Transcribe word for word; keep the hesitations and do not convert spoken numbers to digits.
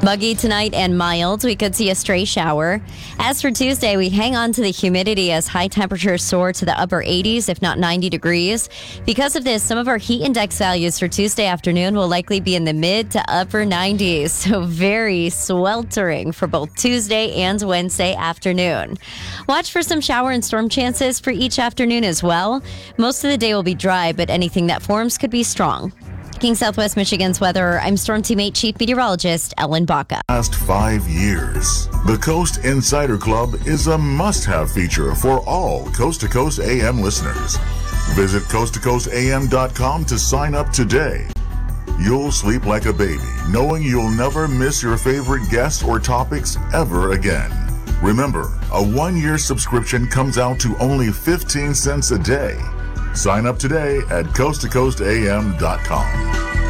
Muggy tonight and mild. We could see a stray shower. As for Tuesday, we hang on to the humidity as high temperatures soar to the upper eighties, if not ninety degrees. Because of this, some of our heat index values for Tuesday afternoon will likely be in the mid to upper nineties. So very sweltering for both Tuesday and Wednesday afternoon. Watch for some shower and storm chances for each afternoon as well. Most of the day will be dry, but anything that forms could be strong. King Southwest Michigan's weather, I'm Storm Team eight Chief Meteorologist Ellen Baca. Last five years, the Coast Insider Club is a must-have feature for all Coast to Coast A M listeners. Visit coast to coast a m dot com to sign up today. You'll sleep like a baby, knowing you'll never miss your favorite guests or topics ever again. Remember, a one-year subscription comes out to only fifteen cents a day. Sign up today at coast to coast a m dot com.